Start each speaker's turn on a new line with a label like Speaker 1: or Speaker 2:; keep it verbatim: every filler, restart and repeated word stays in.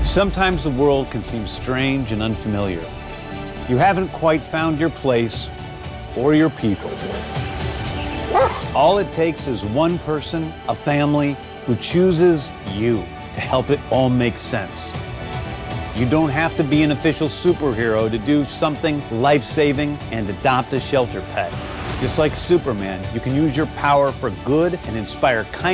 Speaker 1: Sometimes the world can seem strange and unfamiliar. You haven't quite found your place or your people. All it takes is one person, a family, who chooses you to help it all make sense. You don't have to be an official superhero to do something life-saving and adopt a shelter pet. Just like Superman, you can use your power for good and inspire kindness